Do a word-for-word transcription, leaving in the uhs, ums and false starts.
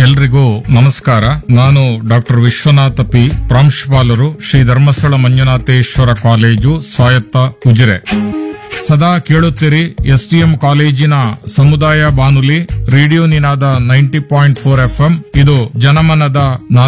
ಎಲ್ರಿಗೂ ನಮಸ್ಕಾರ. ನಾನು ಡಾಕ್ಟರ್ ವಿಶ್ವನಾಥ ಪಿ, ಪ್ರಾಂಶುಪಾಲರು, ಶ್ರೀ ಧರ್ಮಸ್ಥಳ ಮಂಜುನಾಥೇಶ್ವರ ಕಾಲೇಜು, ಸ್ವಾಯತ್ತ ಉಜಿರೆ. ಸದಾ ಕೇಳುತ್ತೀರಿ ಎಸ್ಟಿಎಂ ಕಾಲೇಜಿನ ಸಮುದಾಯ ಬಾನುಲಿ ರೇಡಿಯೋ ನಿನಾದ ನೈಂಟಿ ಪಾಯಿಂಟ್ ಫೋರ್ ಎಫ್ಎಂ. ಇದು ಜನಮನದ